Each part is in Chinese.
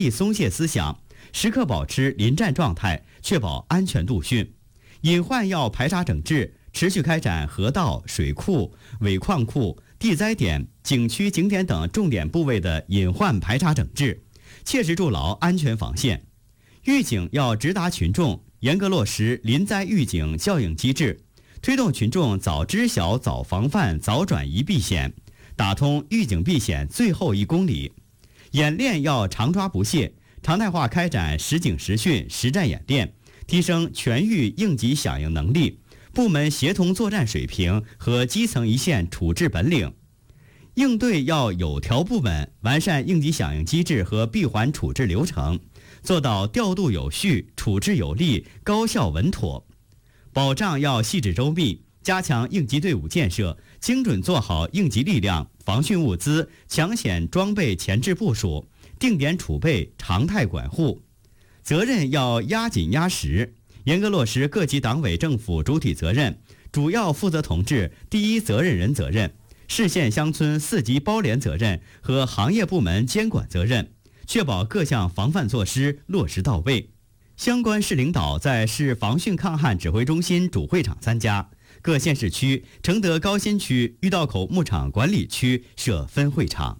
松懈思想，时刻保持临战状态，确保安全度汛。隐患要排查整治，持续开展河道、水库、尾矿库、地灾点、景区景点等重点部位的隐患排查整治，切实筑牢安全防线。预警要直达群众，严格落实临灾预警效应机制，推动群众早知晓、早防范、早转移避险，打通预警避险最后1公里。演练要常抓不懈，常态化开展实警实训、实战演练，提升全域应急响应能力、部门协同作战水平和基层一线处置本领。应对要有条不紊，完善应急响应机制和闭环处置流程，做到调度有序、处置有力、高效稳妥。保障要细致周密，加强应急队伍建设，精准做好应急力量、防汛物资、抢险装备前置部署，定点储备、常态管护。责任要压紧压实，严格落实各级党委政府主体责任、主要负责同志第一责任人责任、市县乡村4级包联责任和行业部门监管责任，确保各项防范措施落实到位。相关市领导在市防汛抗旱指挥中心主会场参加，各县市区、承德高新区、峪道口牧场管理区设分会场。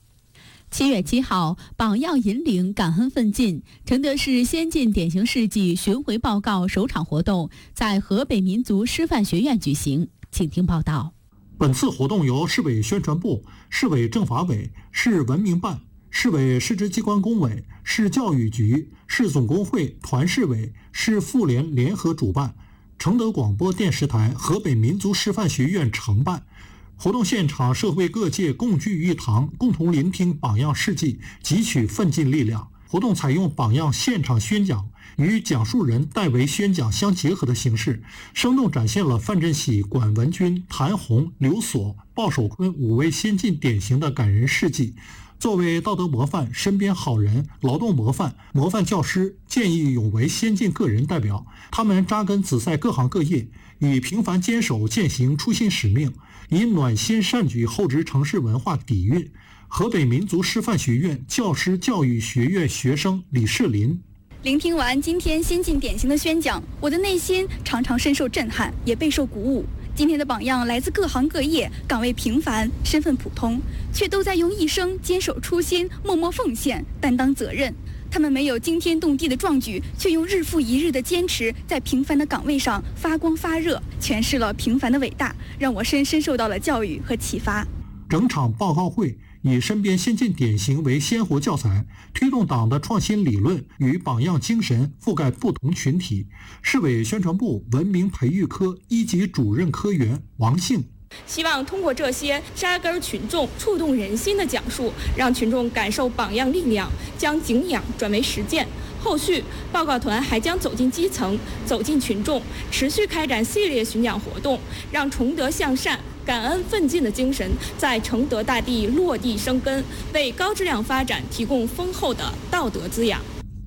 7月7号，榜样引领，感恩奋进，承德市先进典型事迹巡回报告首场活动在河北民族师范学院举行，请听报道。 本次活动由市委宣传部、市委政法委、市文明办、市委市直机关工委、市教育局、市总工会团市委、市妇联联合主办，承德广播电视台、河北民族师范学院承办。活动现场，社会各界共聚一堂，共同聆听榜样事迹，汲取奋进力量。活动采用榜样现场宣讲与讲述人代为宣讲相结合的形式，生动展现了范振喜、管文军、谭红、刘所、鲍守坤5位先进典型的感人事迹。作为道德模范、身边好人、劳动模范、模范教师、见义勇为先进个人代表，他们扎根子在各行各业，以平凡坚守践行初心使命，以暖心善举厚植城市文化底蕴。河北民族师范学院教师教育学院学生李世林。 聆听完今天先进典型的宣讲，我的内心常常深受震撼，也备受鼓舞。今天的榜样来自各行各业，岗位平凡，身份普通，却都在用一生坚守初心，默默奉献，担当责任。他们没有惊天动地的壮举，却用日复一日的坚持，在平凡的岗位上发光发热，诠释了平凡的伟大，让我深深受到了教育和启发。 整场报告会以身边先进典型为鲜活教材，推动党的创新理论与榜样精神，覆盖不同群体。市委宣传部文明培育科1级主任科员王杏。 希望通过这些扎根群众、触动人心的讲述，让群众感受榜样力量，将敬仰转为实践。后续报告团还将走进基层，走进群众，持续开展系列巡讲活动，让崇德向善、感恩奋进的精神在承德大地落地生根，为高质量发展提供丰厚的道德滋养。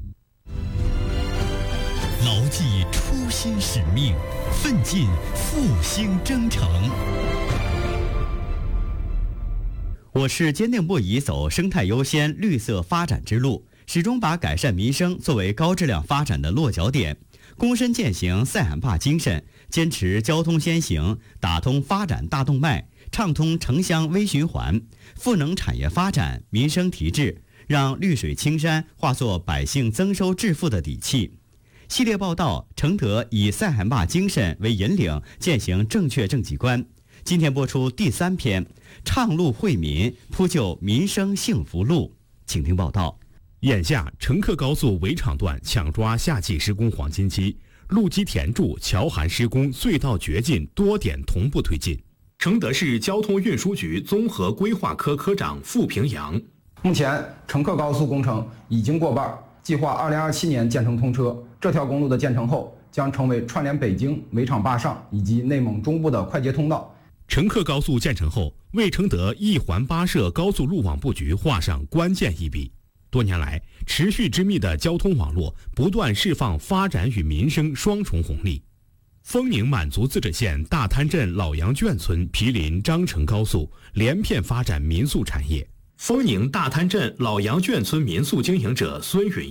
牢记初心使命，奋进复兴征程。 我市坚定不移走生态优先、绿色发展之路，始终把改善民生作为高质量发展的落脚点，躬身践行塞罕坝精神，坚持交通先行，打通发展大动脉，畅通城乡微循环，赋能产业发展、民生提质，让绿水青山化作百姓增收致富的底气。系列报道，承德以塞罕坝精神为引领，践行正确政绩观。今天播出第3篇，畅路惠民，铺就民生幸福路。请听报道。 眼下，乘客高速围场段抢抓夏季施工黄金期，路基填筑、桥涵施工、隧道掘进多点同步推进。承德市交通运输局综合规划科科长付平阳： 目前，乘客高速工程已经过半，计划2027年建成通车。这条公路的建成后，将成为串联北京、围场坝上以及内蒙中部的快捷通道。 乘客高速建成后，为承德一环8涉高速路网布局画上关键一笔。多年来，持续之密的交通网络不断释放发展与民生双重红利。丰宁满族自治县大滩镇老杨圈村毗邻张成高速，连片发展民宿产业。丰宁大滩镇老杨圈村民宿经营者孙允